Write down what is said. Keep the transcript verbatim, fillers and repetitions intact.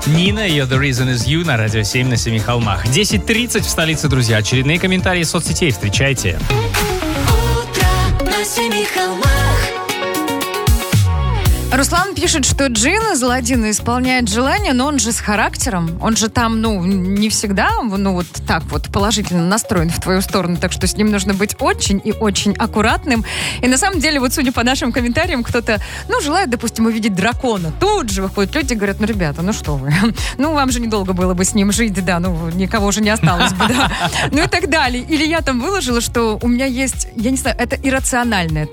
Нина, ее The Reason Is You на Радио семь на Семи холмах. десять тридцать в столице, друзья. Очередные комментарии из соцсетей. Встречайте. Утро на Семи холмах. Руслан пишет, что Джин из Аладдина исполняет желание, но он же с характером. Он же там, ну, не всегда, ну, вот так вот положительно настроен в твою сторону, так что с ним нужно быть очень и очень аккуратным. И на самом деле, вот судя по нашим комментариям, кто-то, ну, желает, допустим, увидеть дракона. Тут же выходят люди и говорят, ну, ребята, ну что вы, ну, вам же недолго было бы с ним жить, да, ну, никого уже не осталось бы, да. Ну и так далее. Или я там выложила, что у меня есть, я не знаю, это иррациональное